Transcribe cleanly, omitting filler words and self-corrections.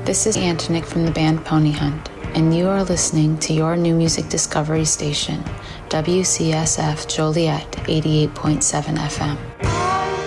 This is Antonik from the band Pony Hunt, and you are listening to your new music discovery station, WCSF Joliet 88.7 FM.